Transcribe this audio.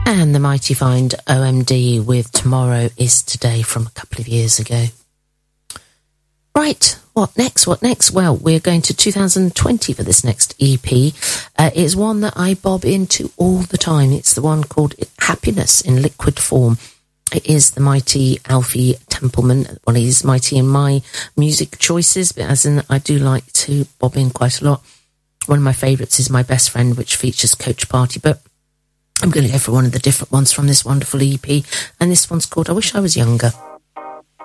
And the mighty find OMD with Tomorrow is Today from a couple of years ago. Right, what next? Well, we're going to 2020 for this next EP. It's one that I bob into all the time. It's the one called Happiness in Liquid Form. It is the mighty Alfie Templeman. Well, he's mighty in my music choices, but as in I do like to bob in quite a lot. One of my favourites is My Best Friend, which features Coach Party, but I'm going to go for one of the different ones from this wonderful EP, and this one's called I Wish I Was Younger.